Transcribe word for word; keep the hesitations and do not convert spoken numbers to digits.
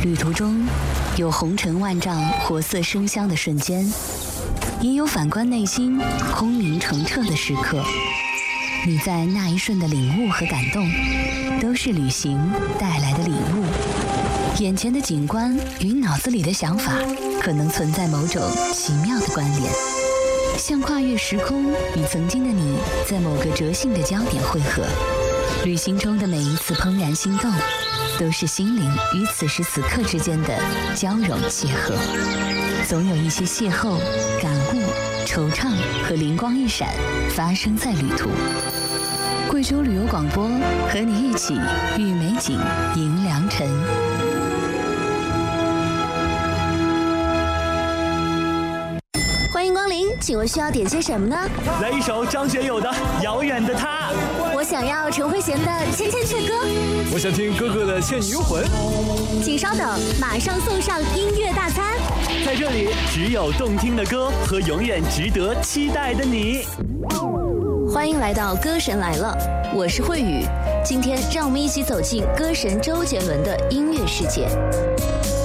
旅途中有红尘万丈、活色生香的瞬间，也有反观内心、空明澄澈的时刻。你在那一瞬的领悟和感动，都是旅行带来的礼物。眼前的景观与脑子里的想法，可能存在某种奇妙的关联，像跨越时空，与曾经的你在某个折性的焦点汇合。旅行中的每一次怦然心动，都是心灵与此时此刻之间的交融邂逅。总有一些邂逅、感悟、惆怅和灵光一闪发生在旅途。贵州旅游广播和你一起遇美景迎良辰。 欢迎光临，请问需要点些什么呢？ 来一首张学友的《遥远的他》。 我想要陈慧娴的《千千阙歌》。 我想听哥哥的《倩女幽魂》。 请稍等，马上送上音乐大餐。 在这里，只有动听的歌和永远值得期待的你。 欢迎来到歌神来了，我是慧宇。今天让我们一起走进歌神周杰伦的音乐世界。